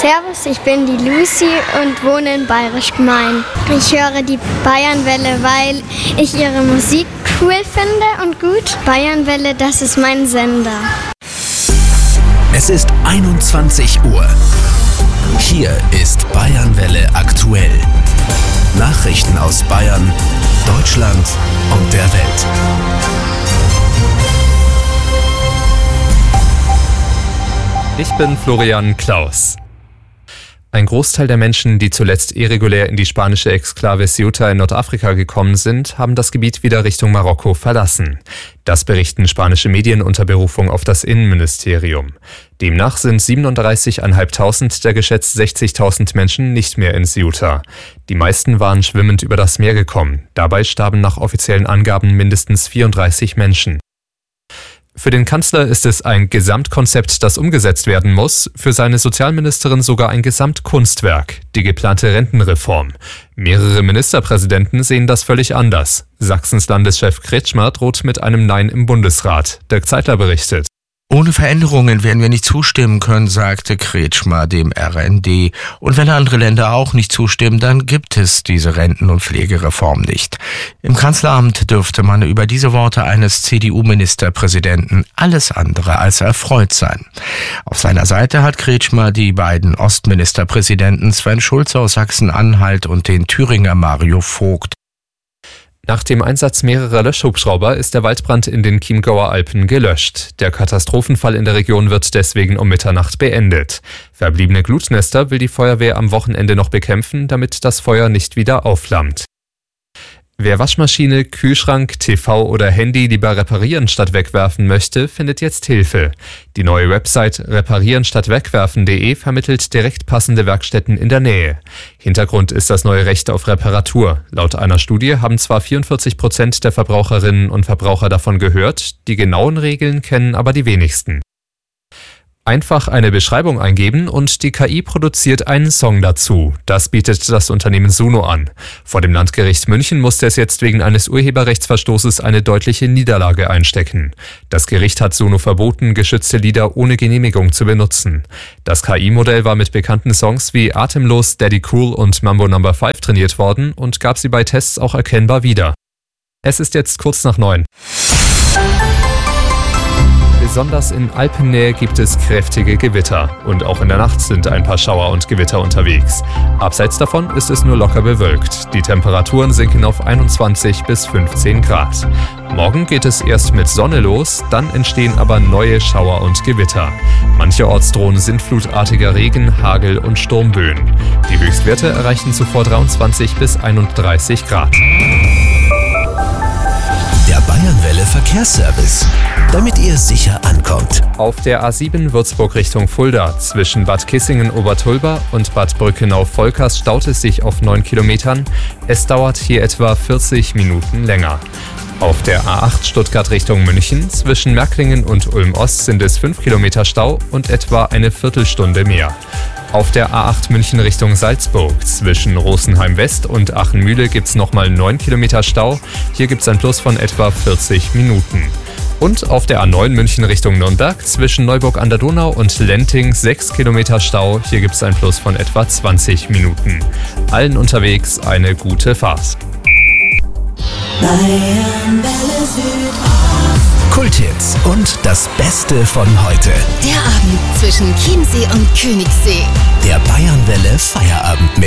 Servus, ich bin die Lucy und wohne in Bayerisch Gmein. Ich höre die Bayernwelle, weil ich ihre Musik cool finde und gut. Bayernwelle, das ist mein Sender. Es ist 21 Uhr. Hier ist Bayernwelle aktuell. Nachrichten aus Bayern, Deutschland und der Welt. Ich bin Florian Klaus. Ein Großteil der Menschen, die zuletzt irregulär in die spanische Exklave Ceuta in Nordafrika gekommen sind, haben das Gebiet wieder Richtung Marokko verlassen. Das berichten spanische Medien unter Berufung auf das Innenministerium. Demnach sind 37.500 der geschätzt 60.000 Menschen nicht mehr in Ceuta. Die meisten waren schwimmend über das Meer gekommen. Dabei starben nach offiziellen Angaben mindestens 34 Menschen. Für den Kanzler ist es ein Gesamtkonzept, das umgesetzt werden muss, für seine Sozialministerin sogar ein Gesamtkunstwerk, die geplante Rentenreform. Mehrere Ministerpräsidenten sehen das völlig anders. Sachsens Landeschef Kretschmer droht mit einem Nein im Bundesrat. Dirk Zeitler berichtet. Ohne Veränderungen werden wir nicht zustimmen können, sagte Kretschmer dem RND. Und wenn andere Länder auch nicht zustimmen, dann gibt es diese Renten- und Pflegereform nicht. Im Kanzleramt dürfte man über diese Worte eines CDU-Ministerpräsidenten alles andere als erfreut sein. Auf seiner Seite hat Kretschmer die beiden Ostministerpräsidenten Sven Schulze aus Sachsen-Anhalt und den Thüringer Mario Vogt. Nach dem Einsatz mehrerer Löschhubschrauber ist der Waldbrand in den Chiemgauer Alpen gelöscht. Der Katastrophenfall in der Region wird deswegen um Mitternacht beendet. Verbliebene Glutnester will die Feuerwehr am Wochenende noch bekämpfen, damit das Feuer nicht wieder aufflammt. Wer Waschmaschine, Kühlschrank, TV oder Handy lieber reparieren statt wegwerfen möchte, findet jetzt Hilfe. Die neue Website reparierenstattwegwerfen.de vermittelt direkt passende Werkstätten in der Nähe. Hintergrund ist das neue Recht auf Reparatur. Laut einer Studie haben zwar 44% der Verbraucherinnen und Verbraucher davon gehört, die genauen Regeln kennen aber die wenigsten. Einfach eine Beschreibung eingeben und die KI produziert einen Song dazu. Das bietet das Unternehmen Suno an. Vor dem Landgericht München musste es jetzt wegen eines Urheberrechtsverstoßes eine deutliche Niederlage einstecken. Das Gericht hat Suno verboten, geschützte Lieder ohne Genehmigung zu benutzen. Das KI-Modell war mit bekannten Songs wie Atemlos, Daddy Cool und Mambo No. 5 trainiert worden und gab sie bei Tests auch erkennbar wieder. Es ist jetzt kurz nach 9. Besonders in Alpennähe gibt es kräftige Gewitter und auch in der Nacht sind ein paar Schauer und Gewitter unterwegs. Abseits davon ist es nur locker bewölkt. Die Temperaturen sinken auf 21 bis 15 Grad. Morgen geht es erst mit Sonne los, dann entstehen aber neue Schauer und Gewitter. Mancherorts drohen sintflutartiger Regen, Hagel und Sturmböen. Die Höchstwerte erreichen zuvor 23 bis 31 Grad. Der Bayernwelle Verkehrsservice, damit ihr sicher ankommt. Auf der A7 Würzburg Richtung Fulda zwischen Bad Kissingen-Obertulba und Bad Brückenau-Volkers staut es sich auf 9 Kilometern. Es dauert hier etwa 40 Minuten länger. Auf der A8 Stuttgart Richtung München zwischen Märklingen und Ulm-Ost sind es 5 Kilometer Stau und etwa eine Viertelstunde mehr. Auf der A8 München Richtung Salzburg zwischen Rosenheim West und Achenmühle gibt's nochmal 9 Kilometer Stau. Hier gibt's ein Plus von etwa 40 Minuten. Und auf der A9 München Richtung Nürnberg zwischen Neuburg an der Donau und Lenting 6 Kilometer Stau. Hier gibt's ein Plus von etwa 20 Minuten. Allen unterwegs eine gute Fahrt. Kulthits und das Beste von heute. Der Abend zwischen Chiemsee und Königssee. Der Bayernwelle Feierabendmix.